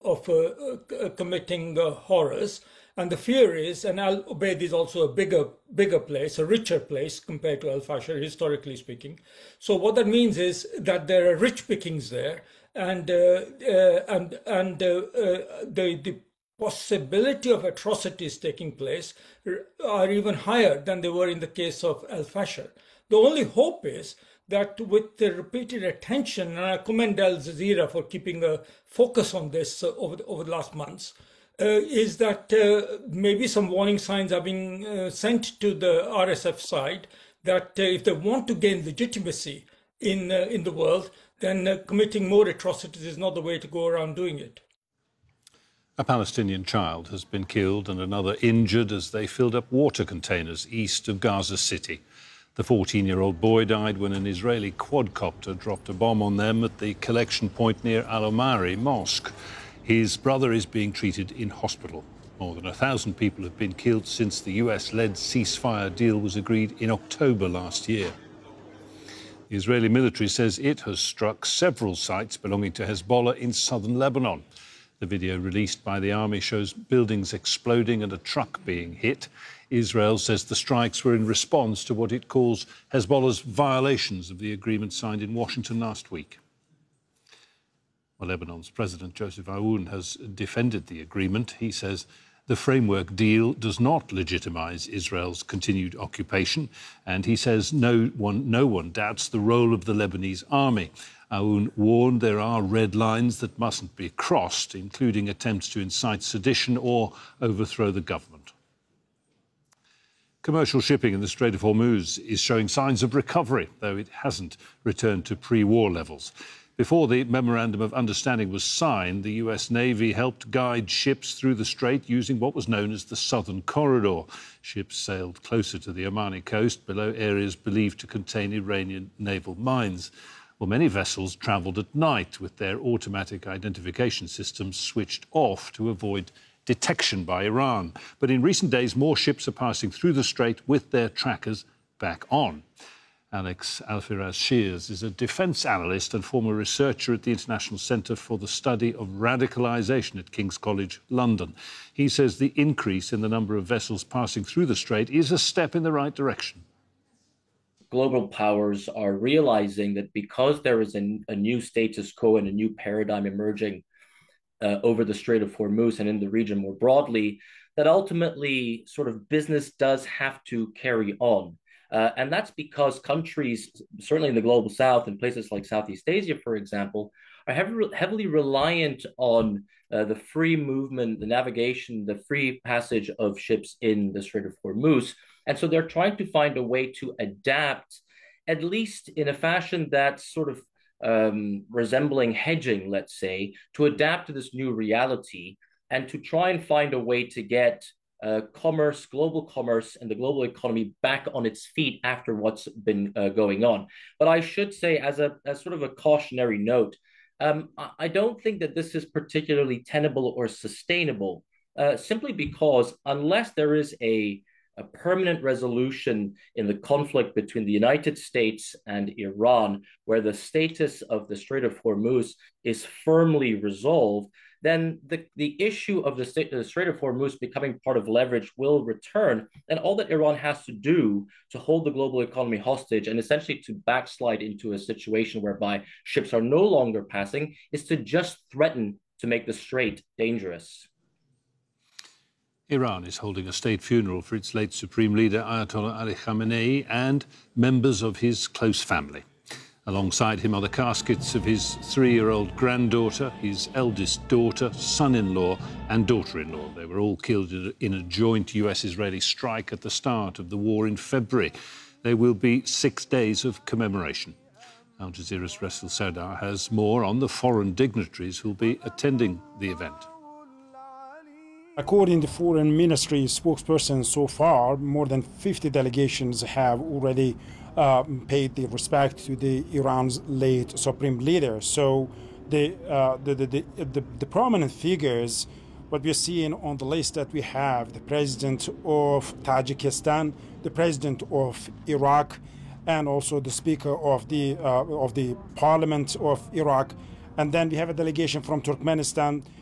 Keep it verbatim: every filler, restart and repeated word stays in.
of uh, uh, committing uh, horrors. And the fear is, and Al Ubaid is also a bigger, bigger place, a richer place compared to Al Fasher, historically speaking. So what that means is that there are rich pickings there, and uh, uh, and and uh, uh, the the possibility of atrocities taking place are even higher than they were in the case of Al Fasher. The only hope is that with the repeated attention, and I commend Al Jazeera for keeping a focus on this uh, over the, over the last months, uh, is that uh, maybe some warning signs are being uh, sent to the R S F side that uh, if they want to gain legitimacy in uh, in the world, then uh, committing more atrocities is not the way to go around doing it. A Palestinian child has been killed and another injured as they filled up water containers east of Gaza City. The fourteen-year-old boy died when an Israeli quadcopter dropped a bomb on them at the collection point near Al-Omari Mosque. His brother is being treated in hospital. More than a thousand people have been killed since the U S-led ceasefire deal was agreed in October last year. The Israeli military says it has struck several sites belonging to Hezbollah in southern Lebanon. The video released by the army shows buildings exploding and a truck being hit. Israel says the strikes were in response to what it calls Hezbollah's violations of the agreement signed in Washington last week. Well, Lebanon's President Joseph Aoun has defended the agreement. He says the framework deal does not legitimize Israel's continued occupation, and he says no one, no one doubts the role of the Lebanese army. Aoun warned there are red lines that mustn't be crossed, including attempts to incite sedition or overthrow the government. Commercial shipping in the Strait of Hormuz is showing signs of recovery, though it hasn't returned to pre-war levels. Before the Memorandum of Understanding was signed, the U S Navy helped guide ships through the strait using what was known as the Southern Corridor. Ships sailed closer to the Omani coast, below areas believed to contain Iranian naval mines. Well, many vessels travelled at night with their automatic identification systems switched off to avoid detection by Iran. But in recent days, more ships are passing through the strait with their trackers back on. Alex Alfiraz Shears is a defence analyst and former researcher at the International Centre for the Study of Radicalisation at King's College, London. He says the increase in the number of vessels passing through the strait is a step in the right direction. Global powers are realizing that because there is a, a new status quo and a new paradigm emerging uh, over the Strait of Hormuz and in the region more broadly, that ultimately sort of business does have to carry on. Uh, and that's because countries, certainly in the global south and places like Southeast Asia, for example, are heavily, heavily reliant on uh, the free movement, the navigation, the free passage of ships in the Strait of Hormuz. And so they're trying to find a way to adapt, at least in a fashion that's sort of um, resembling hedging, let's say, to adapt to this new reality and to try and find a way to get uh, commerce, global commerce, and the global economy back on its feet after what's been uh, going on. But I should say, as a as sort of a cautionary note, um, I don't think that this is particularly tenable or sustainable, uh, simply because unless there is a a permanent resolution in the conflict between the United States and Iran, where the status of the Strait of Hormuz is firmly resolved, then the, the issue of the, state, the Strait of Hormuz becoming part of leverage will return. And all that Iran has to do to hold the global economy hostage and essentially to backslide into a situation whereby ships are no longer passing is to just threaten to make the strait dangerous. Iran is holding a state funeral for its late Supreme Leader Ayatollah Ali Khamenei and members of his close family. Alongside him are the caskets of his three-year-old granddaughter, his eldest daughter, son-in-law and daughter-in-law. They were all killed in a joint U S-Israeli strike at the start of the war in February. There will be six days of commemoration. Al Jazeera's Russell Sardar has more on the foreign dignitaries who will be attending the event. According to Foreign Ministry spokesperson, so far, more than fifty delegations have already uh, paid their respect to the Iran's late Supreme Leader. So the, uh, the, the, the, the, the prominent figures, what we're seeing on the list that we have, the President of Tajikistan, the President of Iraq, and also the Speaker of the, uh, of the Parliament of Iraq. And then we have a delegation from Turkmenistan,